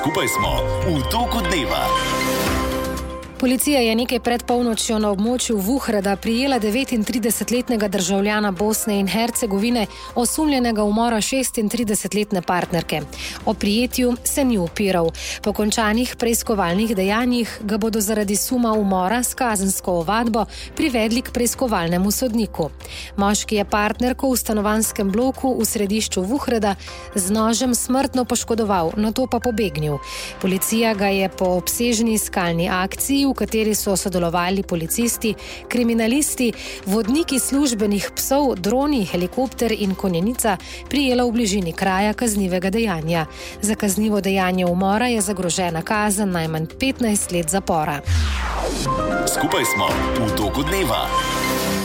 Skupaj smo v toku dneva. Policija je nekaj pred polnočjo na območju Vuhreda prijela 39-letnega državljana Bosne in Hercegovine, osumljenega umora 36-letne partnerke. O prijetju se ni upiral. Po končanih preiskovalnih dejanjih ga bodo zaradi suma umora s kazensko ovadbo privedli k preiskovalnemu sodniku. Moški je partnerko v stanovanjskem bloku v središču Vuhreda z nožem smrtno poškodoval, nato pa pobegnil. Policija ga je po obsežni iskalni akciji, v kateri so sodelovali policisti, kriminalisti, vodniki službenih psov, droni, helikopter in konjenica, prijela v bližini kraja kaznivega dejanja. Za kaznivo dejanje umora je zagrožena kazen najmanj 15 let zapora. Skupaj smo v toku dneva.